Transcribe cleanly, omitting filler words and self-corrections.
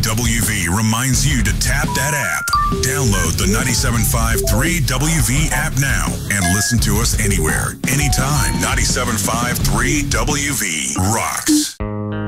3WV reminds you to tap that app. Download the 97.5 3WV app now and listen to us anywhere, anytime. 97.5 3WV rocks.